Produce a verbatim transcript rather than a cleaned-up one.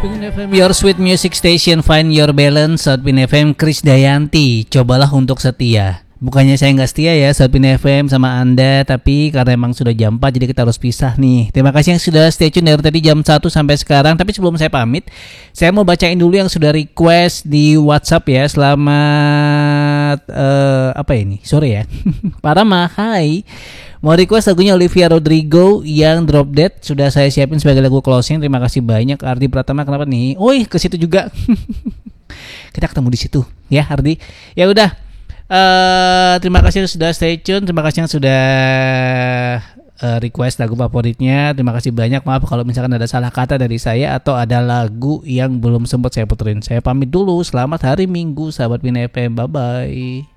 Pin F M, your sweet music station, find your balance. Saat Pin F M, Chris Dayanti, cobalah untuk setia. Bukannya saya nggak setia ya saat Pin F M sama Anda, tapi karena emang sudah jam empat jadi kita harus pisah nih. Terima kasih yang sudah stay tune dari tadi jam satu sampai sekarang. Tapi sebelum saya pamit, saya mau bacain dulu yang sudah request di WhatsApp ya. Selamat uh, apa ini? Sore ya. Parama, hai. Mau request lagunya Olivia Rodrigo yang Drop Dead, sudah saya siapin sebagai lagu closing. Terima kasih banyak Ardi Pratama. Kenapa nih? Oi, ke situ juga. Kita ketemu di situ ya Ardi. Ya udah. Uh, terima kasih sudah stay tune. Terima kasih yang sudah uh, request lagu favoritnya. Terima kasih banyak. Maaf kalau misalkan ada salah kata dari saya atau ada lagu yang belum sempat saya puterin. Saya pamit dulu. Selamat hari Minggu sahabat Pin F M. Bye bye.